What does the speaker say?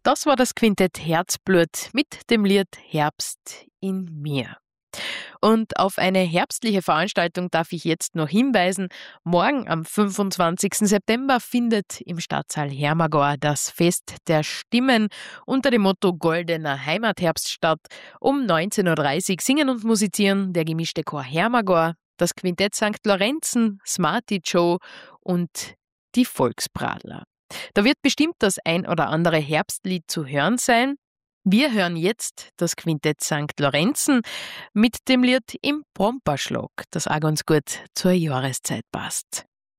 Das war das Quintett Herzblut mit dem Lied Herbst in mir. Und auf eine herbstliche Veranstaltung darf ich jetzt noch hinweisen. Morgen am 25. September findet im Stadtsaal Hermagor das Fest der Stimmen unter dem Motto Goldener Heimatherbst statt. Um 19.30 Uhr singen und musizieren der gemischte Chor Hermagor, das Quintett St. Lorenzen, Smarty Joe und die Volkspradler. Da wird bestimmt das ein oder andere Herbstlied zu hören sein. Wir hören jetzt das Quintett St. Lorenzen mit dem Lied Im Bromperschlag, das auch ganz gut zur Jahreszeit passt.